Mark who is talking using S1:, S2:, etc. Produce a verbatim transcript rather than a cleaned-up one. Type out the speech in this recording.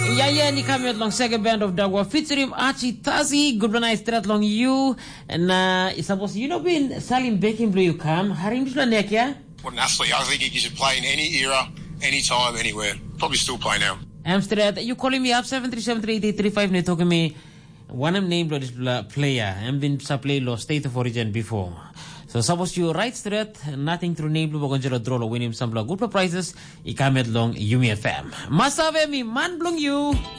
S1: Ja, ja, ni kami at long second band of Dagwa featuring Archie Tazi. Good night, straight long you. And uh, suppose you know been Salim Baking Blue you come. Harim Shulanek, yeah?
S2: What an athlete. I think he should play in any era, any time, anywhere. Probably still play now.
S1: Amsterdam, you calling me up seven three seven three eight eight three five. You talking me one of name this player. I'm been play law state of origin before. So suppose you right straight, nothing through name blue gonjero draw win him some good prizes. I come at long Yumi F M. Masave mi man blung you.